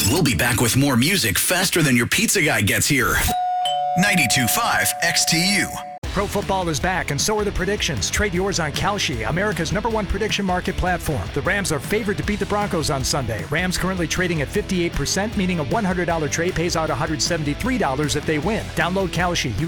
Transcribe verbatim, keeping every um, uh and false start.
We'll be back with more music faster than your pizza guy gets here. ninety-two point five X T U. Pro football is back, and so are the predictions. Trade yours on Kalshi, America's number one prediction market platform. The Rams are favored to beat the Broncos on Sunday. Rams currently trading at fifty-eight percent, meaning a one hundred dollars trade pays out one hundred seventy-three dollars if they win. Download Kalshi.